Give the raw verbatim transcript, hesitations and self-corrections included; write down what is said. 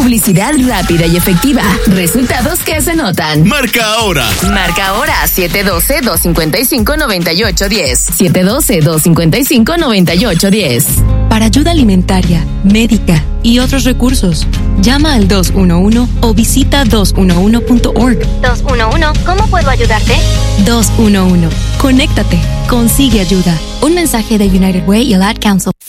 Publicidad rápida y efectiva. Resultados que se notan. Marca ahora. Marca ahora siete uno dos, dos cinco cinco, nueve ocho uno cero. siete uno dos, dos cinco cinco, nueve ocho uno cero. Para ayuda alimentaria, médica y otros recursos, llama al dos uno uno o visita dos uno uno punto org. dos uno uno, ¿cómo puedo ayudarte? dos uno uno. Conéctate. Consigue ayuda. Un mensaje de United Way y el Ad Council.